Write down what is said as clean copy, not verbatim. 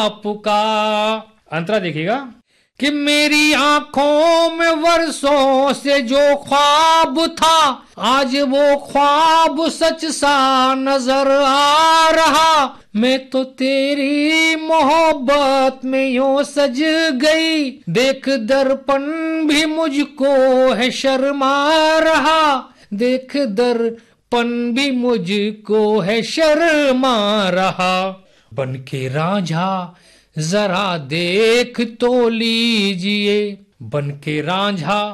आपका। अंतरा देखिएगा कि मेरी आंखों में वर्षों से जो ख्वाब था, आज वो ख्वाब सच सा नजर आ रहा। मैं तो तेरी मोहब्बत में यूं सज गई, देख दर्पण भी मुझको है शर्मा रहा। देख दर्पण भी मुझको है शर्मा रहा। बन के रांझा जरा देख तो लीजिए, बन के रांझा